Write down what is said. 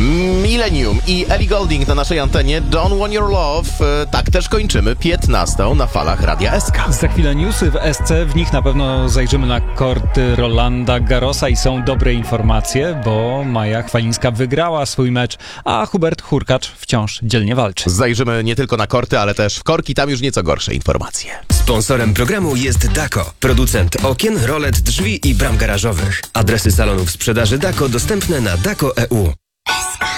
Millennium i Ellie Goulding na naszej antenie. Don't Want Your Love. Tak też kończymy 15 na falach Radia SK. Za chwilę newsy w SC, w nich na pewno zajrzymy na korty Rolanda Garrosa i są dobre informacje, bo Maja Chwalińska wygrała swój mecz, a Hubert Hurkacz wciąż dzielnie walczy. Zajrzymy nie tylko na korty, ale też w korki, tam już nieco gorsze informacje. Sponsorem programu jest Dako, producent okien, rolet, drzwi i bram garażowych. Adresy salonów sprzedaży Dako dostępne na dako.eu.